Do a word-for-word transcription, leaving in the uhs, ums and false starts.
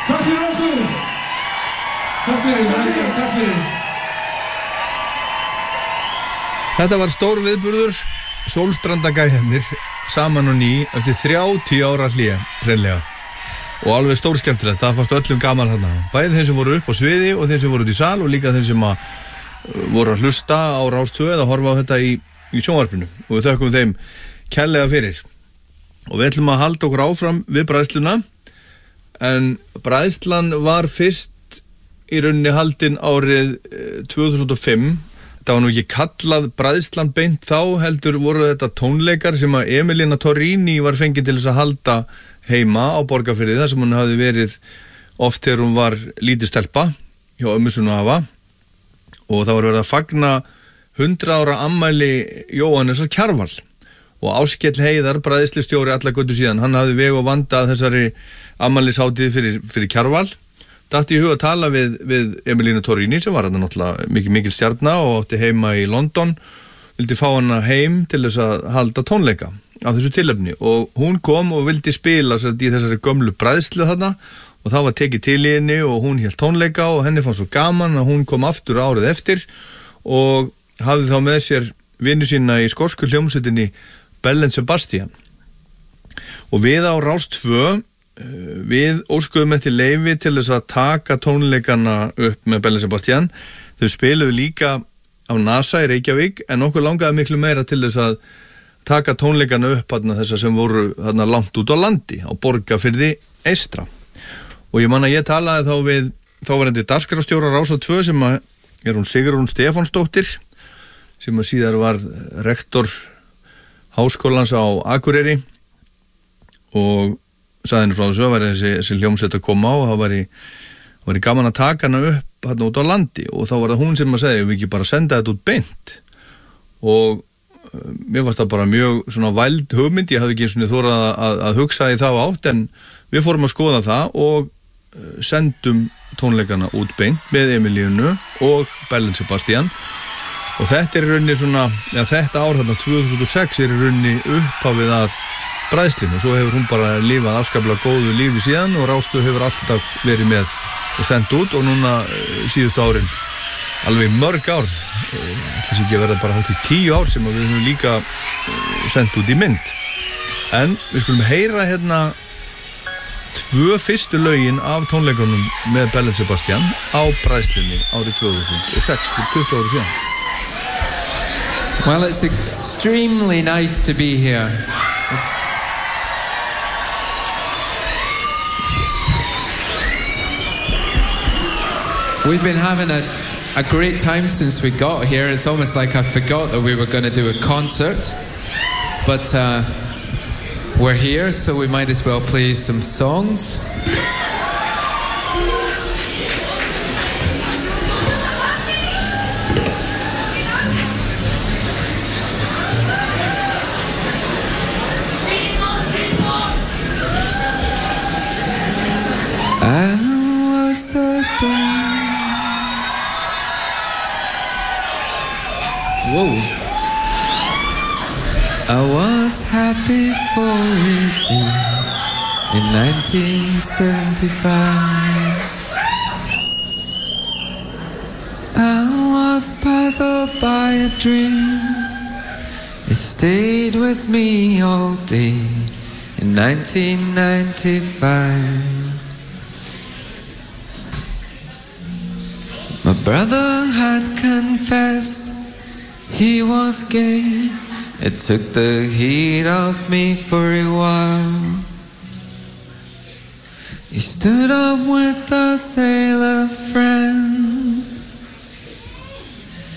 Takk fyrir okkur. Takk fyrir, velkomin, takk fyrir. Þetta var stór viðburður, Sólstrandagæjarnir saman og ný eftir þrjátíu ára hlé, hreinlega. Og alveg stór skemmtilegt, það fannst öllum gaman þarna. Bæði þeim sem voru upp á sviði og þeim sem voru út í sal og líka þeim sem að voru að hlusta á Rás tvö eða horfa á þetta í, í sjónvarpinu. Og við þökkum þeim kærlega fyrir. Og við ætlum að halda okkur áfram við bræðsluna, en bræðslan var fyrst í rauninni haldin árið tvö þúsund og fimm. Það var nú ekki kallað bræðslan beint þá, heldur voru þetta tónleikar sem að Emilina Torrini var fengið til þess að halda heima á Borgarfirði, þar sem hún hafði verið oft þegar hún var lítið stelpa hjá ömmu sinni afa, og það var verið að fagna hundrað ára afmæli Jóhannesar Kjarval, og Áskell Heiðar, bræðslustjóri alla götu síðan, hann hafði veg og vandað þessari afmælishátíð fyrir, fyrir Kjarval. Datti í hug að tala við, við Emilina Torrini sem var þarna náttúrulega mikil, mikil stjarna og átti heima í London, vildi fá hana heim til þess að halda tónleika á þessu tilefni, og hún kom og vildi spila í þessari gömlu bræðslu þarna, og það var tekið til í henni og hún hélt tónleika og henni fannst svo gaman að hún kom aftur árið eftir og hafði þá með sér vini sína í skosku hljómsveitinni Bell and Sebastian. Og við á Rás tvö við óskuðum eftir leyfi til þess að taka tónleikana upp með Bell and Sebastian. Þau spiluðu líka á NASA í Reykjavík, en okkur langaði miklu meira til þess að taka tónleikana upp þarna þessar sem voru þarna langt út á landi á Borgarfirði eystra. Og ég man að ég talaði þá við þáverandi dagskrárstjóra Rásar tvö sem að er hún Sigrún Stefánsdóttir, sem að síðar var rektor háskólans á Akureyri, og sagði henni frá þessu að væri þessi, þessi hljómsveit að koma á, og það væri, væri gaman að taka hana upp hérna út á landi, og þá var það hún sem að segja, við ekki bara senda þetta út beint. Og uh, mér varst það bara mjög svona væld hugmynd, ég hafði ekki eins og þórað að, að hugsa í þá átt, en við fórum að skoða það og uh, sendum tónleikana út beint með Emilínu og Bell and Sebastian, og þetta er í rauninni svona, ja, þetta ár hérna tvö þúsund og sex er í rauninni upphafið að bræðslinu, og svo hefur hún bara lifað afskaplega góðu lífi síðan, og Rás tvö hefur alltaf verið með og sendt út, og núna síðustu árin alveg mörg ár, þess ekki að verða bara hátt í tíu ár sem við höfum líka sendt út í mynd. En við skulum heyra hérna tvö fyrstu lögin af tónleikunum með Bell and Sebastian á bræðslunni árið tvö þúsund og sex, fyrir tuttugu ára síðan. Well, it's extremely nice to be here. We've been having a, a great time since we got here. It's almost like I forgot that we were going to do a concert. But uh, we're here, so we might as well play some songs. I was a boy. Whoa. I was happy for it in nineteen seventy-five. I was puzzled by a dream. It stayed with me all day in nineteen ninety-five. My brother had confessed he was gay. It took the heat off me for a while. He stood up with a sailor friend.